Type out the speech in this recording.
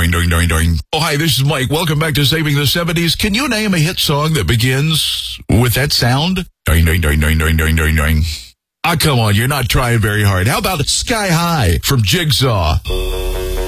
doing, doing, doing, doing. Oh, hi, this is Mike. Welcome back to Saving the 70s. Can you name a hit song that begins with that sound? Doing, doing, doing, doing, doing, doing, doing, doing. Ah, come on, you're not trying very hard. How about Sky High from Jigsaw?